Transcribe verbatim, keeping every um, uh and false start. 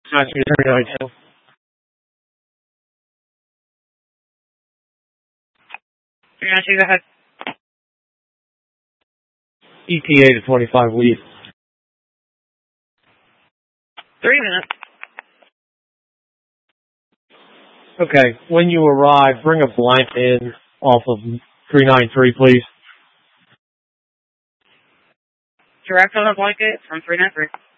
Actually, three nine two. three nine two, go ahead. E T A to twenty-five lead. Three minutes. Okay, when you arrive, bring a blank in off of three nine three, please. Direct on a blanket from three nine three.